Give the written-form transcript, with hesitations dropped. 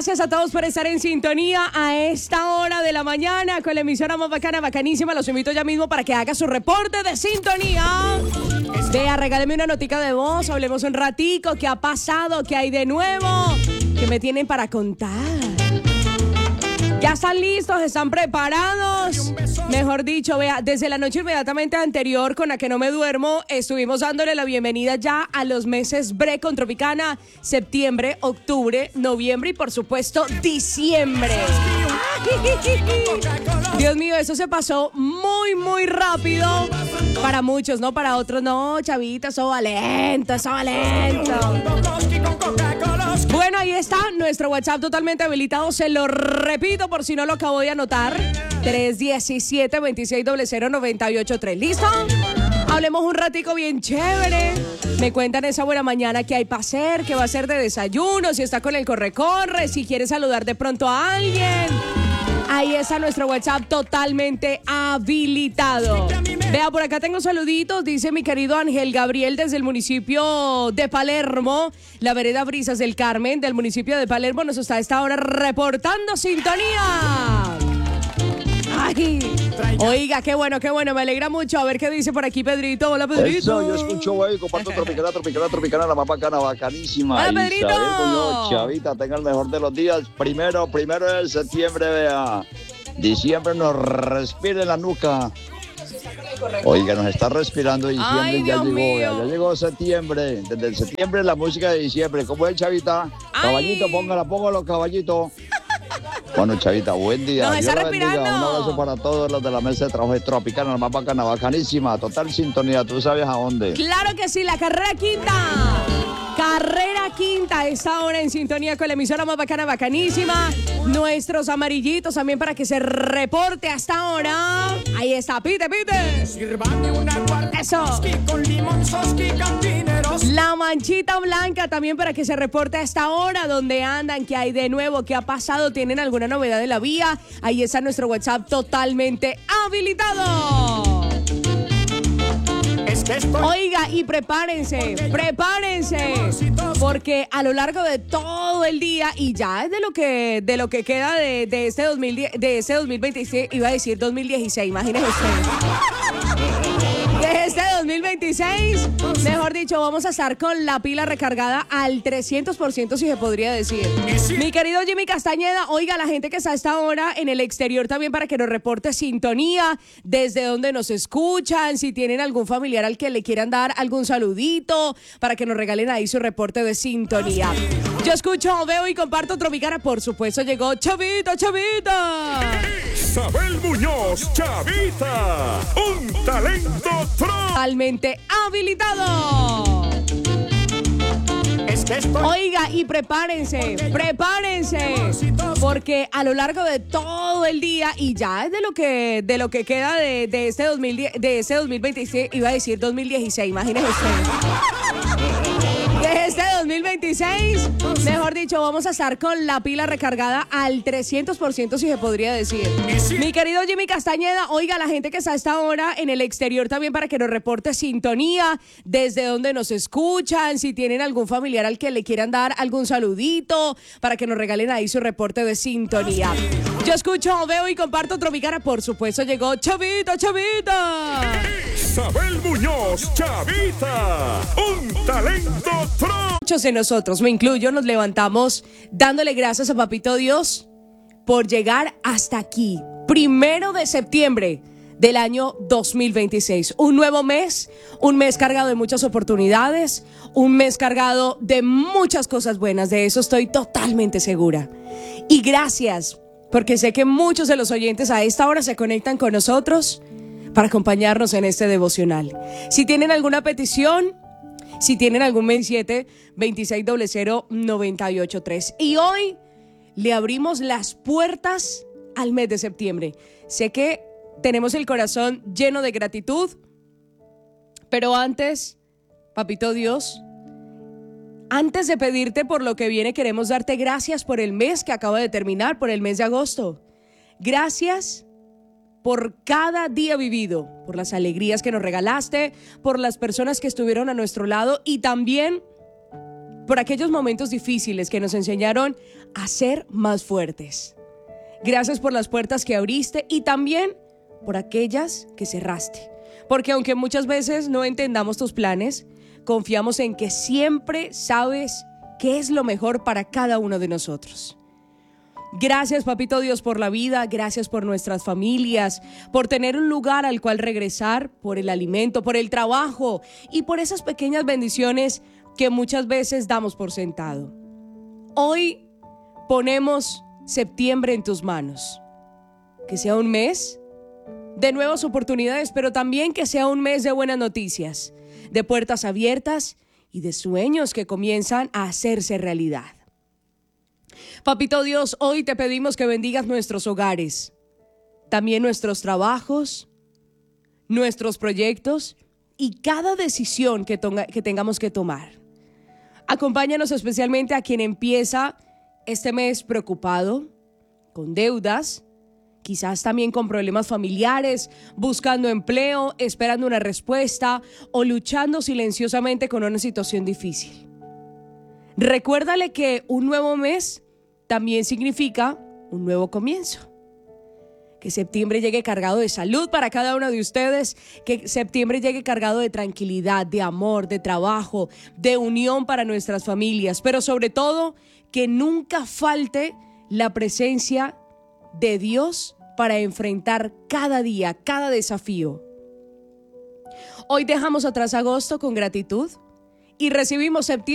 Gracias a todos por estar en sintonía a esta hora de la mañana con la emisora más bacana, bacanísima. Los invito ya mismo para que haga su reporte de sintonía. Vea, regáleme una notica de voz, hablemos un ratico, qué ha pasado, qué hay de nuevo, qué me tienen para contar. ¿Ya están listos? ¿Están preparados? Mejor dicho, vea, desde la noche inmediatamente anterior con la que no me duermo, estuvimos dándole la bienvenida ya a los meses Bre con Tropicana, septiembre, octubre, noviembre y por supuesto diciembre. Dios mío, eso se pasó muy rápido. Para muchos, ¿no? Para otros, no, chavita, eso va lento. Bueno, ahí está nuestro WhatsApp totalmente habilitado. Se lo repito por si no lo acabo de anotar. 317-2600-983. ¿Listo? Hablemos un ratico bien chévere. Me cuentan esa buena mañana que hay para hacer, que va a ser de desayuno, si está con el corre-corre, si quiere saludar de pronto a alguien. Ahí está nuestro WhatsApp totalmente habilitado. Vea, por acá tengo saluditos, dice mi querido Ángel Gabriel desde el municipio de Palermo, la vereda Brisas del Carmen del municipio de Palermo, nos está a esta hora reportando sintonía. Ay, oiga, qué bueno, me alegra mucho. A ver qué dice por aquí Pedrito. Hola, Pedrito. Eso, yo escucho ahí, comparto Tropicana, la más bacana, bacanísima. Hola, Pedrito. Yo, chavita, tenga el mejor de los días. Primero de septiembre, vea. Diciembre nos respira en la nuca. Oiga, nos está respirando diciembre. Ay, ya Dios llegó, mío. ya llegó septiembre. Desde el septiembre la música de diciembre. ¿Cómo es, chavita? Ay. Caballito, póngalo, caballito. Bueno, chavita, buen día. Nos está Dios la bendiga. respirando. Un abrazo para todos los de la mesa de trabajo de Tropicana, la más bacana, bacanísima. Total sintonía, tú sabes a dónde. Claro que sí, la carrera quinta. Carrera quinta, esta hora en sintonía con la emisora más bacana, bacanísima. Nuestros amarillitos también para que se reporte hasta ahora. Ahí está, pite. Eso. La manchita blanca también para que se reporte a esta hora. ¿Dónde andan? ¿Qué hay de nuevo? ¿Qué ha pasado? ¿Tienen alguna novedad de la vía? Ahí está nuestro WhatsApp totalmente habilitado. Oiga, y prepárense, porque a lo largo de todo el día y ya es de lo que queda de este 2026, iba a decir 2016, imagínese usted. De este 2026, mejor dicho, vamos a estar con la pila recargada al 300%, si se podría decir. Mi querido Jimmy Castañeda, oiga, la gente que está a esta hora en el exterior también para que nos reporte sintonía, desde donde nos escuchan, si tienen algún familiar al que le quieran dar algún saludito, para que nos regalen ahí su reporte de sintonía. Yo escucho, veo y comparto Tropicana, por supuesto, llegó Chavita. Isabel Muñoz, Chavita, un talento Totalmente habilitado. Oiga, y prepárense, porque a lo largo de todo el día y ya es de lo que queda de este 2026, iba a decir 2016, imagínese usted. De este 2026, mejor dicho, vamos a estar con la pila recargada al 300%, si se podría decir. Mi querido Jimmy Castañeda, oiga, la gente que está a esta hora en el exterior también para que nos reporte sintonía, desde donde nos escuchan, si tienen algún familiar al que le quieran dar algún saludito, para que nos regalen ahí su reporte de sintonía. Yo escucho, veo y comparto Tropicana, por supuesto, llegó Chavita. Isabel Muñoz, Chavita, un talento Muchos de nosotros, me incluyo, nos levantamos dándole gracias a Papito Dios por llegar hasta aquí. 1 de septiembre del año 2026. Un nuevo mes, un mes cargado de muchas oportunidades, un mes cargado de muchas cosas buenas. De eso estoy totalmente segura. Y gracias, porque sé que muchos de los oyentes a esta hora se conectan con nosotros para acompañarnos en este devocional. Si tienen alguna petición, si tienen algún 27-2600-983. Y hoy le abrimos las puertas al mes de septiembre. Sé que tenemos el corazón lleno de gratitud, pero antes, Papito Dios, antes de pedirte por lo que viene, queremos darte gracias por el mes que acaba de terminar, por el mes de agosto. Gracias por cada día vivido, por las alegrías que nos regalaste, por las personas que estuvieron a nuestro lado y también por aquellos momentos difíciles que nos enseñaron a ser más fuertes. Gracias por las puertas que abriste y también por aquellas que cerraste. Porque aunque muchas veces no entendamos tus planes, confiamos en que siempre sabes qué es lo mejor para cada uno de nosotros. Gracias, Papito Dios, por la vida, gracias por nuestras familias, por tener un lugar al cual regresar, por el alimento, por el trabajo y por esas pequeñas bendiciones que muchas veces damos por sentado. Hoy ponemos septiembre en tus manos. Que sea un mes de nuevas oportunidades, pero también que sea un mes de buenas noticias, de puertas abiertas y de sueños que comienzan a hacerse realidad. Papito Dios, hoy te pedimos que bendigas nuestros hogares, también nuestros trabajos, nuestros proyectos y cada decisión que tengamos que tomar. Acompáñanos especialmente a quien empieza este mes preocupado, con deudas, quizás también con problemas familiares, buscando empleo, esperando una respuesta o luchando silenciosamente con una situación difícil. Recuérdale que un nuevo mes también significa un nuevo comienzo. Que septiembre llegue cargado de salud para cada uno de ustedes, que septiembre llegue cargado de tranquilidad, de amor, de trabajo, de unión para nuestras familias, pero sobre todo que nunca falte la presencia de Dios para enfrentar cada día, cada desafío. Hoy dejamos atrás agosto con gratitud y recibimos septiembre